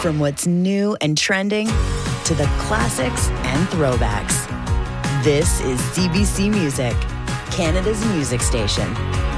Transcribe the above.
From what's new and trending to the classics and throwbacks. This is CBC Music, Canada's music station.